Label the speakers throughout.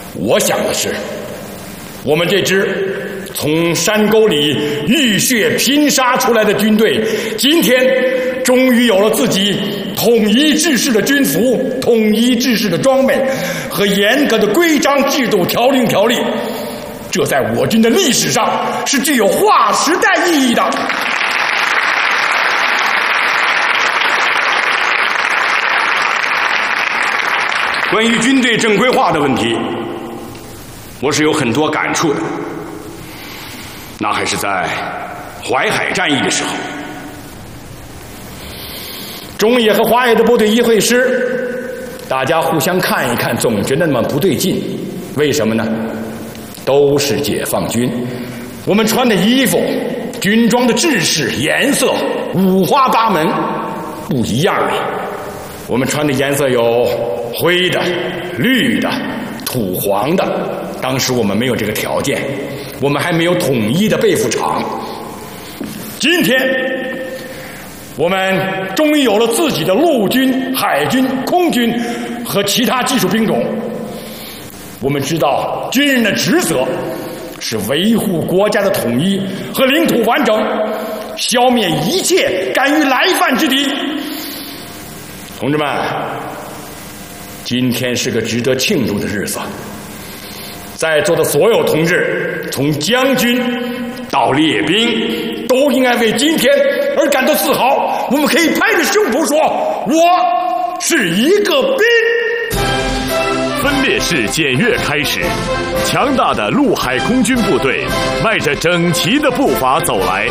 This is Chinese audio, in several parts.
Speaker 1: 我想的是，我们这支从山沟里浴血拼杀出来的军队，今天终于有了自己统一制式的军服、统一制式的装备和严格的规章制度、条令条例。这在我军的历史上是具有划时代意义的。关于军队正规化的问题，我是有很多感触的。那还是在淮海战役的时候，中野和华野的部队一会师，大家互相看一看，总觉得那么不对劲。为什么呢？都是解放军，我们穿的衣服、军装的制式、颜色五花八门，不一样啊。我们穿的颜色有灰的、绿的、土黄的。当时我们没有这个条件，我们还没有统一的被服厂。今天我们终于有了自己的陆军、海军、空军和其他技术兵种。我们知道军人的职责是维护国家的统一和领土完整，消灭一切敢于来犯之敌。同志们，今天是个值得庆祝的日子，在座的所有同志，从将军到列兵，都应该为今天而感到自豪。我们可以拍着胸脯说，我是一个兵。
Speaker 2: 分列式检阅开始，强大的陆海空军部队迈着整齐的步伐走来。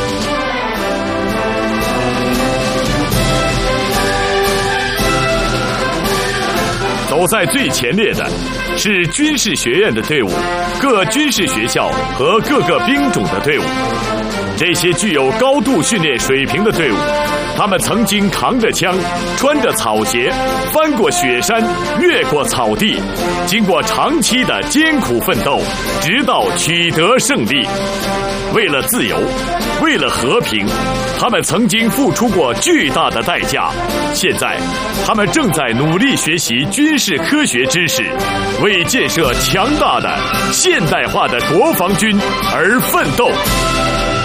Speaker 2: 走在最前列的是军事学院的队伍，各军事学校和各个兵种的队伍。这些具有高度训练水平的队伍，他们曾经扛着枪，穿着草鞋，翻过雪山，越过草地，经过长期的艰苦奋斗，直到取得胜利。为了自由，为了和平，他们曾经付出过巨大的代价。现在，他们正在努力学习军事科学知识，为建设强大的现代化的国防军而奋斗。